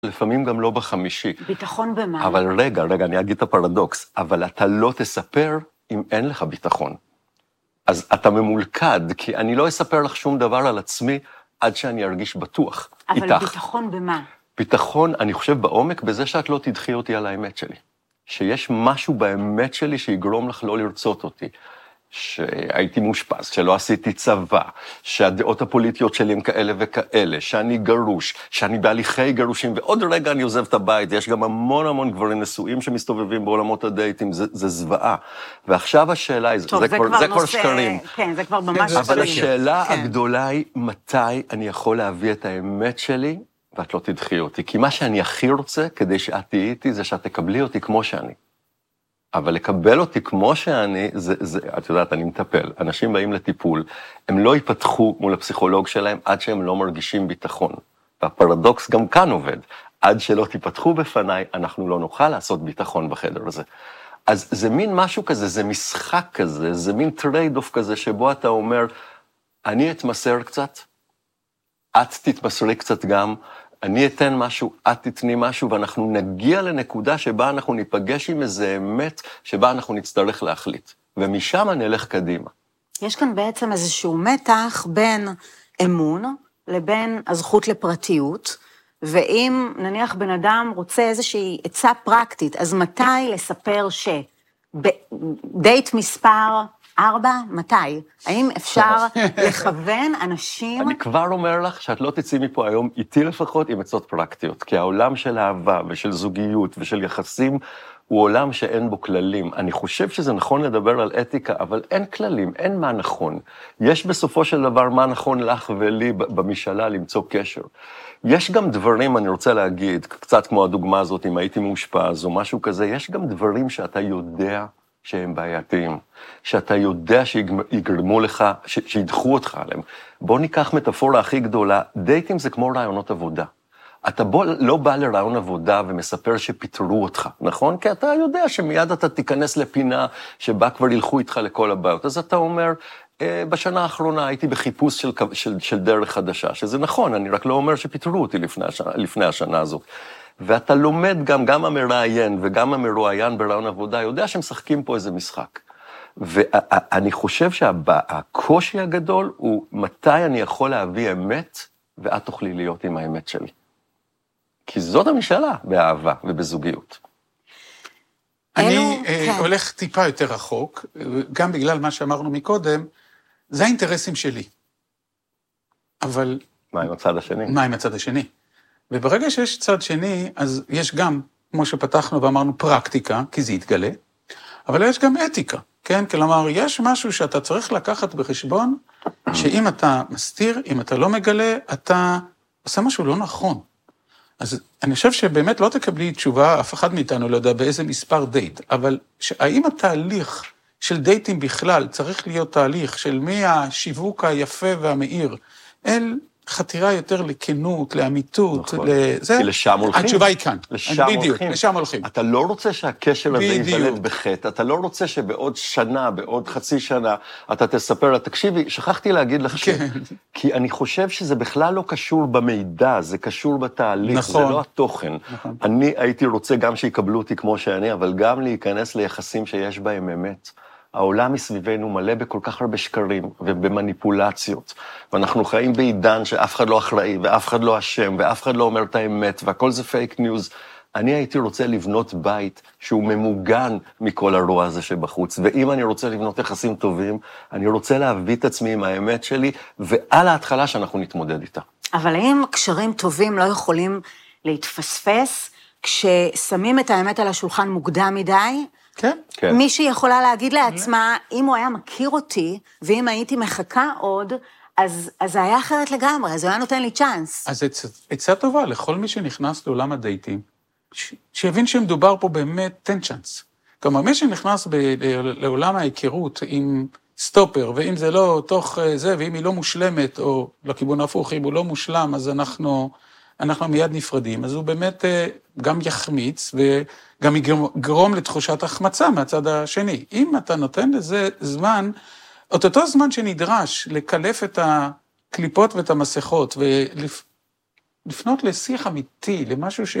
לפעמים גם לא בחמישי. ביטחון במה? אבל רגע, אני אגיד את הפרדוקס, אבל אתה לא תספר אם אין לך ביטחון. אז אתה ממולכד, כי אני לא אספר לך שום דבר על עצמי עד שאני ארגיש בטוח איתך. אבל ביטחון במה? ביטחון, אני חושב בעומק בזה שאת לא תדחי אותי על האמת שלי. שיש משהו באמת שלי שיגרום לך לא לרצות אותי. שהייתי מושפז, שלא עשיתי צבא, שהדעות הפוליטיות שלי הם כאלה וכאלה, שאני גרוש, שאני בהליכי גרושים, ועוד רגע אני עוזב את הבית, יש גם המון גברים נשואים שמסתובבים בעולמות הדייטים, זה זוועה. ועכשיו השאלה היא, טוב, זה כבר שקרים. כן, זה כבר ממש אבל השאלה הגדולה היא, מתי אני יכול להביא את האמת שלי, ואת לא תדחי אותי. כי מה שאני הכי רוצה, כדי שאת תהיי איתי, זה שאת תקבלי אותי כמו שאני. אבל לקבל אותי כמו שאני, את יודעת, אני מטפל. אנשים באים לטיפול, הם לא ייפתחו מול הפסיכולוג שלהם עד שהם לא מרגישים ביטחון. והפרדוקס גם כאן עובד. עד שלא תיפתחו בפניי, אנחנו לא נוכל לעשות ביטחון בחדר הזה. אז זה מין משהו כזה, זה משחק כזה, זה מין טרייד-אוף כזה, שבו אתה אומר, אני אתמסר קצת, את תתמסרי קצת גם, אני אתן משהו, את תתני משהו, ואנחנו נגיע לנקודה שבה אנחנו ניפגש עם איזה אמת, שבה אנחנו נצטרך להחליט. ומשם נלך קדימה. יש כאן בעצם איזשהו מתח בין אמון לבין הזכות לפרטיות, ואם נניח בן אדם רוצה איזושהי עצה פרקטית, אז מתי לספר דייט מספר 4, מתי? האם אפשר לכוון אנשים? אני כבר אומר לך שאת לא תצאי מפה היום איתי לפחות עם עצות פרקטיות, כי העולם של אהבה ושל זוגיות ושל יחסים הוא עולם שאין בו כללים. אני חושב שזה נכון לדבר על אתיקה, אבל אין כללים, אין מה נכון. יש בסופו של דבר מה נכון לך ולי במשאלה למצוא קשר. יש גם דברים, אני רוצה להגיד, קצת כמו הדוגמה הזאת, אם הייתי מאושפז או משהו כזה, יש גם דברים שאתה יודע שהם בעייתיים, שאתה יודע שיגרמו לך, שידחו אותך עליהם. בוא ניקח מטאפורה הכי גדולה, דייטים זה כמו רעיונות עבודה. אתה לא בא לרעיון עבודה ומספר שפיטרו אותך, נכון? כי אתה יודע שמיד אתה תיכנס לפינה שבה כבר ילכו איתך לכל הבעיות. אז אתה אומר, בשנה האחרונה הייתי בחיפוש של דרך חדשה, שזה נכון, אני רק לא אומר שפיטרו אותי לפני השנה הזאת. ואתה לומד גם המראיין וגם המרואיין ברעיון עבודה, יודע שמשחקים פה איזה משחק. ואני חושב שהקושי הגדול הוא מתי אני יכול להביא אמת, ואת תוכלי להיות עם האמת שלי. כי זאת המשאלה באהבה ובזוגיות. אני הולך טיפה יותר רחוק, גם בגלל מה שאמרנו מקודם, זה האינטרסים שלי. אבל... מה עם הצד השני? מה עם הצד השני? וברגע שיש צד שני, אז יש גם, כמו שפתחנו ואמרנו, פרקטיקה, כי זה יתגלה, אבל יש גם אתיקה, כן? כלומר, יש משהו שאתה צריך לקחת בחשבון, שאם אתה מסתיר, אם אתה לא מגלה, אתה עושה משהו לא נכון. אז אני חושב שבאמת לא תקבלי תשובה, אף אחד מאיתנו לא יודע באיזה מספר דייט, אבל האם התהליך של דייטים בכלל צריך להיות תהליך של מהשיווק היפה והמאיר, אל חתירה יותר לכנות, לאמיתות, לזה. כי לשם הולכים. התשובה היא כאן. בדיוק, לשם הולכים. אתה לא רוצה שהקשר הזה ייוולד בחטא, אתה לא רוצה שבעוד שנה, בעוד חצי שנה, אתה תספר, תקשיבי, שכחתי להגיד לך כי אני חושב שזה בכלל לא קשור במידע, זה קשור בתהליך, זה לא התוכן. אני הייתי רוצה גם שיקבלו אותי כמו שאני, אבל גם להיכנס ליחסים שיש בהם אמת. העולם מסביבנו מלא בכל כך הרבה שקרים ובמניפולציות, ואנחנו חיים בעידן שאף אחד לא אחראי, ואף אחד לא אשם, ואף אחד לא אומר את האמת, והכל זה פייק ניוז. אני הייתי רוצה לבנות בית שהוא ממוגן מכל הרוע הזה שבחוץ, ואם אני רוצה לבנות יחסים טובים, אני רוצה להביא את עצמי עם האמת שלי, ועל ההתחלה שאנחנו נתמודד איתה. אבל האם קשרים טובים לא יכולים להתפספס, כששמים את האמת על השולחן מוקדם מדי? כן. מישהי יכולה להגיד לעצמה, אם הוא היה מכיר אותי, ואם הייתי מחכה עוד, אז זה היה אחרת לגמרי, אז הוא היה נותן לי צ'אנס. אז עצה טובה לכל מי שנכנס לעולם הדייטים, שיבין שמדובר פה באמת תן צ'אנס. כלומר, מי שנכנס לעולם ההיכרות עם סטופר, ואם זה לא תוך זה, ואם היא לא מושלמת, או לכיוון ההפוך, אם הוא לא מושלם, אז אנחנו מיד נפרדים. אז הוא באמת גם יחמיץ, וגם יגרום לתחושת החמצה מהצד השני. אם אתה נותן לזה זמן, אותו זמן שנדרש לקלף את הקליפות ואת המסכות, לפנות לשיח אמיתי, למשהו